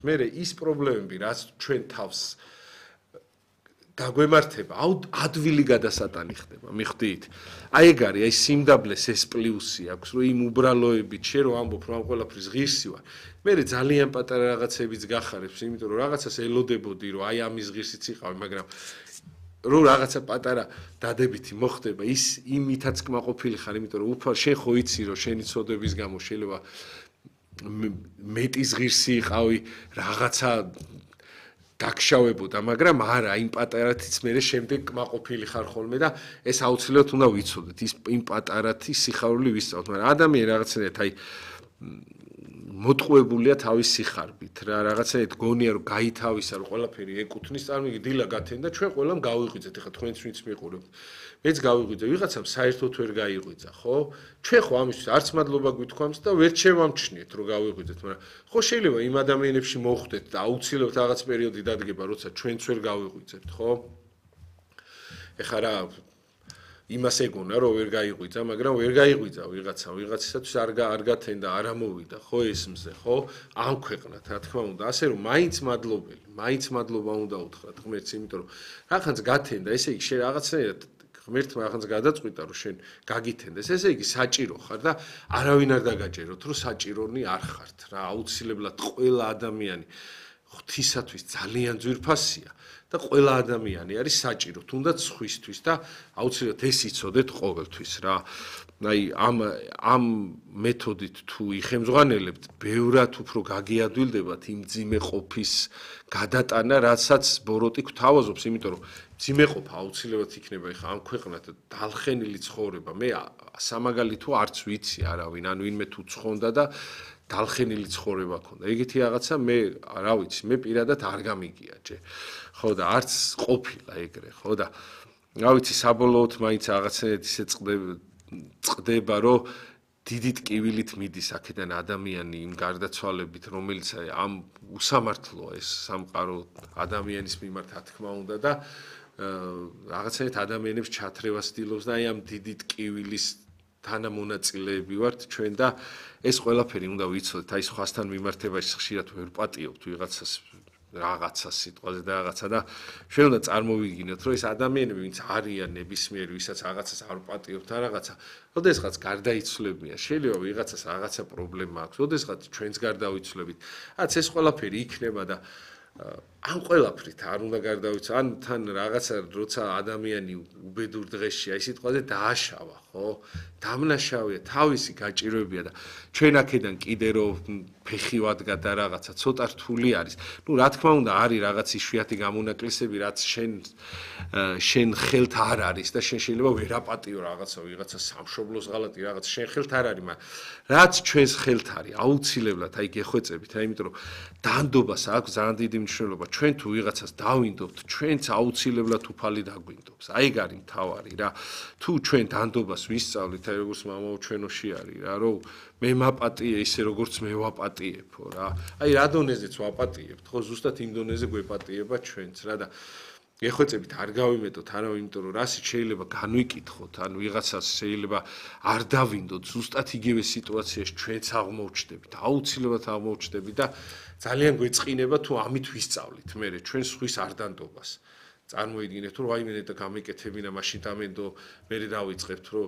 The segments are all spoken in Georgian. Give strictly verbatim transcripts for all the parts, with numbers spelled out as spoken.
მე ის პრობლემები, რაც ჩვენ თავს დაგვემართება, ადვილი გადასატანი ხდება, მიხვდით? აი ეგ არის, აი სიმდაბლეს ეს პლუსი აქვს, რომ იმ უბრალოებით შე რომ ამბობ, რომ ამ ყველაფრის ღირსი ვარ. მე ძალიან პატარა რაღაცებიც გახარებს, იმიტომ რომ რაღაცას ელოდებოდი, რომ აი ამის ღირსიც იყავი, მაგრამ რომ რაღაცა პატარა დადებითი მოხდება, ის იმითაც კმაყოფილი ხარ, იმიტომ რომ უფალ შენ ხო იცი, რომ შენი ცოდების გამო შეიძლება მეტის ღირსი იყავი, რაღაცა დაგშავებოდა, მაგრამ არა, იმ პატარათიც მე შემდეგ კმაყოფილი ხარ ხოლმე და ეს აუცილებლად უნდა ვიცოდეთ, ის იმ პატარათი სიხარული ვისწავლოთ, მაგრამ ადამიანი რაღაცნაირად აი მოტყუებულია თავის სიხარბით რა, რაღაცნაირად გონია რომ გაითავისა, რომ ყველაფერი ეკუთვნის, წარმოგიდგენთ, დილა გათენდა, ჩვენ ყველამ გავიღვიძეთ, ეხლა თქვენც ვინც მიყურებთ. მეც გავიღვიძე, ვიღაცამ საერთოდ ვერ გაიღვიძა, ხო? ჩვენ ხო ამისთვის არც მადლობა გვითქვამს და ვერ შევამჩნიეთ, რომ გავიღვიძეთ, მაგრამ ხო შეიძლება იმ ადამიანებში მოხვდეთ და აუცილებლად რაღაც პერიოდი დადგება, როცა ჩვენც ვერ გავიღვიძებთ, ხო? ეხლა რა იმას ეგონა, რომ ვერ გაიღვიძა, მაგრამ ვერ გაიღვიძა ვიღაცა, ვიღაცისათვის არ არ გათენდა, არ ამოვიდა, ხო ეს მზე, ხო? ამ ქვეყნად, რა თქმა უნდა, ასე რომ მაინც მადლობელი, მაინც მადლობა უნდა უთხრათ ღმერთს, იმიტომ რომ რაღაცა გათენდა, ესე იგი შენ რაღაცნაირად ღმერთმა რაღაცა გადაწყვიტა, რომ შენ გაგითენდეს, ესე იგი საჭირო ხარ და არავინ არ დაგაჭეროთ, რომ საჭირონი არ ხართ, რა, აუცილებლად ყველა ადამიანი ღვთისათვის ძალიან ძვირფასია. და ყველა ადამიანი არის საჭირო, თუნდაც სხვისთვის და აუცილებლად ეს იცოდეთ ყოველთვის რა. აი ამ ამ მეთოდით თუ იხემძღვანელებთ, ბევრად უფრო გაგიადვილდებათ იმ ძიმე ყოფის გადატანა, რასაც ბოროტი გვთავაზობს, იმიტომ რომ ძიმე ყოფა აუცილებლად იქნება ეხა ამ ქვეყნად დალხენილი ცხოვრება. მე სამაგალითო არც ვიცი არავინ, ან ვინმე თუ ცხონდა და დალხენილი ცხოვრება ქონდა. ეგეთი რაღაცა მე რა ვიცი, მე პირადად არ გამიგიაჭე. ხო და არც ყოფილა ეგრე, ხო და რა ვიცი, საბოლოოდ მაინც რაღაცნაირად ისე წდება, წდება, რომ დიდი ტკივილით მიდის აქედან ადამიანი იმ გარდაცვალებით, რომელიც ამ უსამართლოა ეს სამყარო ადამიანის მიმართ, რა თქმა უნდა და რაღაცნაირად ადამიანებს ჩათრევას ცდილობს და აი ამ დიდი ტკივილის თანამონაწილეები ვართ ჩვენ და ეს ყველაფერი უნდა ვიცოდეთ, აი სხვასთან მიმართებაში ხშირად ვერ პატიობთ ვიღაცას რაღაცა სიტყვაზე და რაღაცა და ჩვენ უნდა წარმოვიდგინოთ, რომ ეს ადამიანები, ვინც არიან ნებისმიერი, ვისაც რაღაცას არ პატიობთ და რაღაცა, ოდესღაც გარდაიცვლებიან, შეიძლება ვიღაცას რაღაცა პრობლემა აქვს, ოდესღაც ჩვენც გარდავიცვლებით. რაც ეს ყველაფერი იქნება და ამ ყველაფრით არ უნდა გარდავიცვალოთ, ან თან რაღაცა როცა ადამიანი უბედურ დღეში, აი სიტყვაზე დააშავა, ხო? დამნაშავეა, თავისი გაჭირვებია და ჩვენ აქედან კიდე რომ ფეხი ვადგა და რაღაცა ცოტა რთული არის. ნუ რა თქმა უნდა, არის რაღაც იშვიათი გამონაკლისები, რაც შენ შენ ხელთ არ არის და შენ შეიძლება ვერ აპატიო რაღაცა, ვიღაცა სამშობლოს ღალატი, რაღაც შენ ხელთ არ არის, მაგრამ რაც ჩვენს ხელთ არის, აუცილებლად აი გეხვეწებით, აი იმიტომ რომ დანდობას აქვს ძალიან დიდი მნიშვნელობა. ჩვენ თუ ვიღაცას დავინდობთ, ჩვენც აუცილებლად უფალი დაგვინდობს. აი ეგ არის მთავარი რა. თუ ჩვენ დანდობას ვისწავლით, აი როგორც მამაო ჩვენოში არის რა, რომ მე მაპატიე ისე როგორც მე ვაპატიებო რა. აი რა დონეზეც ვაპატიებთ, ხო ზუსტად იმ დონეზე გვეპატიება ჩვენც რა და გეხვეწებით არ გავიმეტოთ არავინ, იმიტომ რომ რასიც შეიძლება განვიკითხოთ, ან ვიღაცას შეიძლება არ დავინდოთ, ზუსტად იგივე სიტუაციაში ჩვენც აღმოჩნდებით, აუცილებლად აღმოჩნდებით და ძალიან გვეწყინება თუ ამით ვისწავლით მე ჩვენ სხვის არ დანდობას. წარმოიდგინეთ, რომ აი მე და გამეკეთებინა, მაშინ დამენდო მე დავიწყებთ, რომ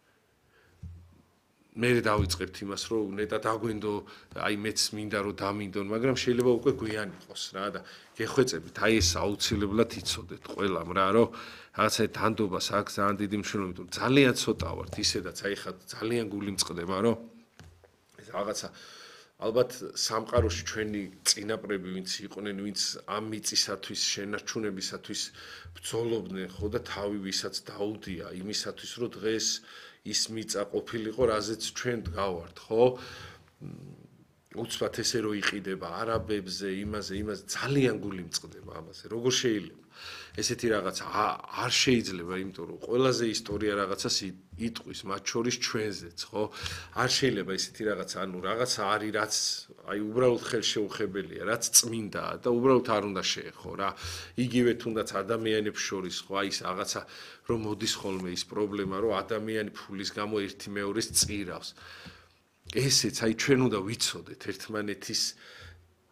მე დავიწყებთ იმას, რომ ნეტა დაგვენდო, აი მეც მინდა რომ დამინდონ, მაგრამ შეიძლება უკვე გვიან იყოს რა და გეხვეწებით, აი ეს აუცილებლად იცოდეთ ყველამ რა, რომ რაღაცა დანდობას აქვს ძალიან დიდი მნიშვნელობა, ძალიან ცოტა ვართ ისედაც, აი ხა ძალიან გული მწყდება, რომ ეს რაღაცა ალბათ სამყაროში ჩვენი წინაპრები ვინც იყვნენ, ვინც ამ მიწისათვის, შენარჩუნებისათვის ბრძოლობდნენ, ხო და თავი ვისაც დაუდია იმისათვის, რომ დღეს ის მიწა ყოფილიყო, რაზეც ჩვენ დგავართ, ხო? უცბად ესე რო იყიდება არაბებზე, იმაზე, იმაზე ძალიან გული მწყდება ამაზე. როგორ შეიძლება? ესეთი რაღაც არ შეიძლება, იმიტომ რომ ყველაზე ისტორია რაღაცას იტყვის, მათ შორის ჩვენზეც, ხო? არ შეიძლება ესეთი რაღაც, ანუ რაღაცა არის, რაც აი უბრალოდ ხელშეუხებელია, რაც წმინდაა და უბრალოდ არ უნდა შეეხო რა. იგივე თუნდაც ადამიანებს შორის, ხო, აი ეს რაღაცა რომ მოდის ხოლმე ის პრობლემა, რომ ადამიანი ფულის გამო ერთი მეორეს წირავს. ესეც აი ჩვენ უნდა ვიცოდეთ ერთმანეთის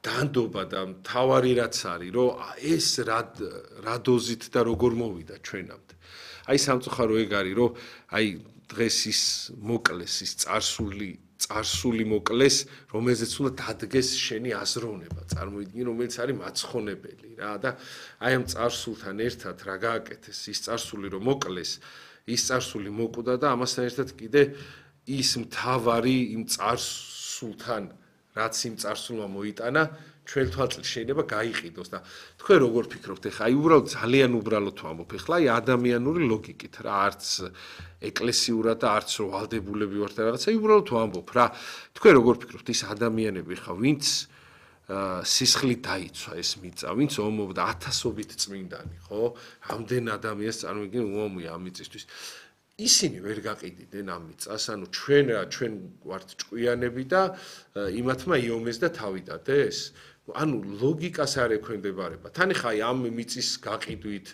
დანდობა და მთავარი რაც არის, რომ ეს რა დოზით და როგორ მოვიდა ჩვენამდე. აი სამწუხარო ეგ არის, რომ აი დღეს ის მოკლეს, ის წარსული წარსული მოკლეს, რომელზეც უნდა დადგეს შენი აზროვნება, წარმოიდგინე, რომელიც არის მაცხონებელი რა და აი ამ წარსულთან ერთად რა გააკეთეს, ის წარსული რომ მოკლეს, ის წარსული მოკვდა და ამასთან ერთად კიდე ის მთავარი იმ წარსულთან რაც იმ წარსულმა მოიტანა, ჩვენ თვალწინ შეიძლება გაიყიდოს და თქვენ როგორ ფიქრობთ ეხლა აი უბრალოდ ძალიან უბრალოდ ვამბობ ეხლა აი ადამიანური ლოგიკით რა არც ეკლესიურად და არც რო ვალდებულები ვართ რაღაცა უბრალოდ ვამბობ რა თქვენ როგორ ფიქრობთ ის ადამიანები ეხლა ვინც სისხლით დაიცვა ეს მიწა ვინც ომობდა ათასობით წმინდანი ხო ამდენ ადამიანს წარმოიდგინე უომია ამ მიწისთვის ისინი ვერ გაყიდიდნენ ამ მიწას ანუ ჩვენ რა ჩვენ ვართ ჭკვიანები და იმათმა იომეს და თავი დადეს ანუ ლოგიკას არ ექვემდებარება თან ხა აი ამ მიწის გაყიდვით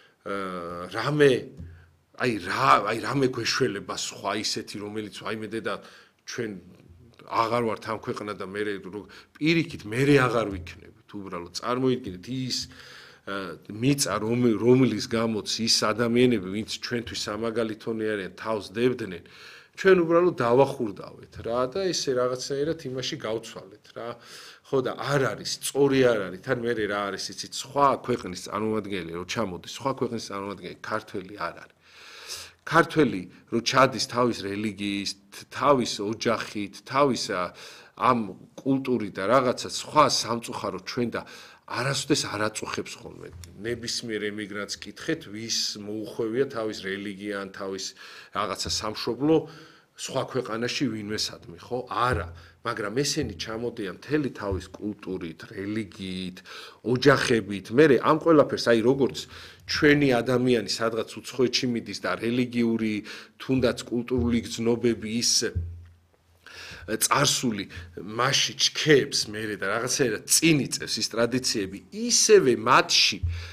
რამე აი რა აი რამე გვეშველება სხვა ისეთი რომელიც ვაიმე და ჩვენ აღარ ვართ ამ ქვეყანა და მე პირიქით მე აღარ ვიქნებით უბრალოდ წარმოიდგინეთ ის მიწა რომლის გამოც ის ადამიანები ვინც ჩვენთვის სამაგალითონი არიან თავს დებდნენ ჩვენ უბრალოდ დავახურდავეთ რა და ესე რაღაცნაირად იმაში გავცვალეთ რა ხო და არ არის სწორი არ არის თან მე რა არის იცით სხვა ქვეყნის წარმომადგენელი რო ჩამოდის სხვა ქვეყნის წარმომადგენელი ქართველი არ არის ქართველი რო ჩადის თავის რელიგიის თავის ოჯახით თავის ამ კულტურით და რაღაცა სხვა სამწუხაროდ ჩვენ და არასოდეს არ აწუხებს ხოლმე ნებისმიერ ემიგრანტს კითხეთ ვის მოუხვევია თავის რელიგია ან თავის რაღაცა სამშობლო სხვა ქვეყანაში ვინმესადმი ხო არა მაგრამ ესენი ჩამოდიან მთელი თავის კულტურით რელიგიით ოჯახებით მე ამ ყველაფერს აი როგორც ჩვენი ადამიანი სადღაც უცხოეთში მიდის და რელიგიური თუნდაც კულტურული გზნობები ის წარსული მასში ჩქეებს მე და რაღაცაერად წინ იწევს ის ტრადიციები ისევე მათში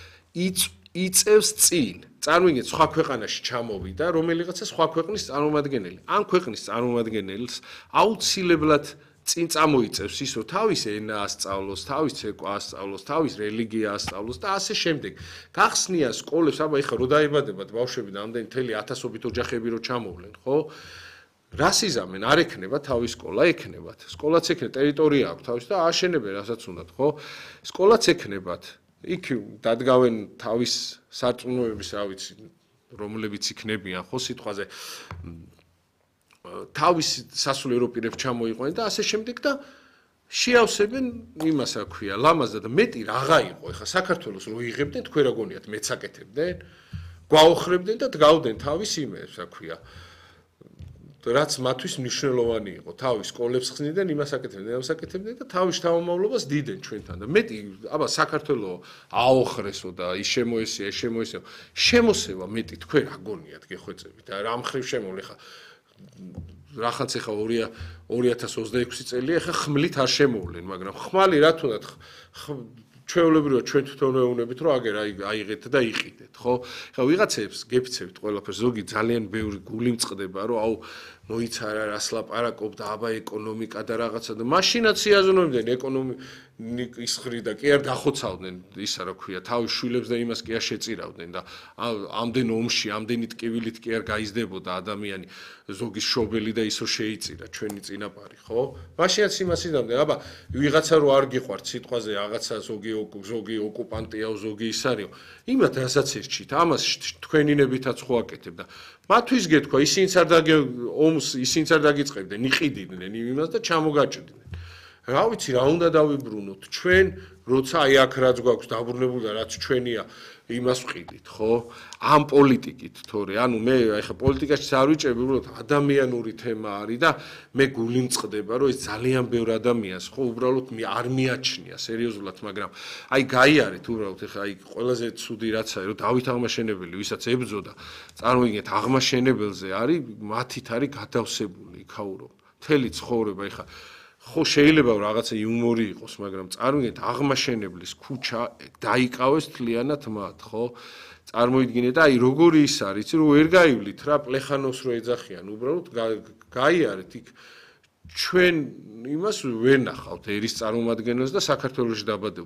იწევს წინ წარმოიდგინეთ სხვა ქვეყანაში ჩამოვიდა რომელიღაცა სხვა ქვეყნის წარმომადგენელი ამ ქვეყნის წარმომადგენელს აუცილებლად წინ წამოიწევს ის რომ თავის ენა ასწავლოს თავის ცეკვა ასწავლოს თავის რელიგია ასწავლოს და ასე შემდეგ გახსნია სკოლებს აბა ეხლა რო დაიბადებათ ბავშვები და ამდენი მთელი ათასობით ოჯახები რო ჩამოვლენ ხო რას იზამენ არ ექნება თავის სკოლა ექნებათ სკოლაც ექნება ტერიტორია აქვს თავის და აშენებენ რასაც უნდათ ხო სკოლაც ექნებათ იქ დადგავენ თავის სარწმუნოების რა ვიცი რომლებიც იქნებიან ხო სიტყვაზე თავის სასულიერო პირებს ჩამოიყვნენ და ასე შემდეგ და შეავსებენ იმას რა ქვია ლამაზად და მეტი რაღა იყო ეხა საქართველოს რო იღებდნენ თქვენ რა გონიათ მეც აკეთებდნენ გვაოხრებდნენ და დგავდნენ თავის იმებს რა ქვია რაც მათთვის მნიშვნელოვანი იყო თავის სკოლებს ხსნიდნენ იმას აკეთებდნენ ამას აკეთებდნენ და თავის თავმომავლობას დიდენ ჩვენთან და მეტი აბა საქართველოს აოხრესო და ის შემოესია ეს შემოესია შემოსევა მეტი თქვენ რა გონიათ გეხვეწებით რა მხრივ შემოვლე ხა რახანც ეხა ორი ათას ოცდაექვსი წელია ეხა ხმლით არ შემოვლენ მაგრამ ხმალი რა თუნდაც ჩვეულებრივად ჩვენ თვითონ ვეუბნებით რომ აგერ აიღეთ და იყიდეთ ხო ხა ვიღაცებს გეფიცებით ყველაფერს ზოგი ძალიან ბევრი გული მწყდება რომ აუ მოიცარა რას ლაპარაკობდა აბა ეკონომიკა და რაღაცა და მაშინაც იაზრებდნენ ეკონომიკის ხრი და კი არ დახოცავდნენ ისა რა ქვია თავის შვილებს და იმას კი არ შეწირავდნენ და ამდენ ომში ამდენი ტკივილით კი არ გაიზრდებოდა ადამიანი ზოგის შობელი და ისო შეიწირა ჩვენი წინაპარი ხო მაშინაც იმას იზამდნენ აბა ვიღაცა რო არ გიყვართ სიტყვაზე რაღაცა ზოგი ზოგი ოკუპანტია ზოგი ის არისო იმათ რასაც ერჩით ამას თქვენინებითაც ხო აკეთებ და მათთვის გეთქვა ისინიც არ დაგე ომს ისინიც არ დაგიწყებდნენ იყიდნენ იმას და ჩამოგაჭრდნენ რა ვიცი რა უნდა დავიბრუნოთ ჩვენ როცა აი აქ რაც გვაქვს დაბრუნებული და რაც ჩვენია იმას ვყიდით ხო ამ პოლიტიკით თორე ანუ მე აი ხა პოლიტიკაში არ ვიჭრები უბრალოდ ადამიანური თემა არის და მე გული მწყდება რომ ეს ძალიან ბევრ ადამიანს ხო უბრალოდ არ მიაჩნია სერიოზულად მაგრამ აი გაიარეთ უბრალოდ ხა აი ყველაზე ცუდი რაც არის რომ დავით აღმაშენებელი ვისაც ებრძოდა წარმოიდგინეთ აღმაშენებელზე არის მათით არის გადავსებული იქაურო მთელი ცხოვრება აი ხა ხო შეიძლება რაღაცა იუმორი იყოს მაგრამ წარმოიდგინეთ აღმაშენებლის ქუჩა დაიკავეს თლიანად მათ ხო წარმოიდგინეთ აი როგორი ის არის რომ ვერ გაივლით რა პლეხანოს რო ეძახიან უბრალოდ გაიარეთ იქ ჩვენ იმას ვერ ნახავთ ერის წარმომადგენელს და საქართველოში დაბადებულს.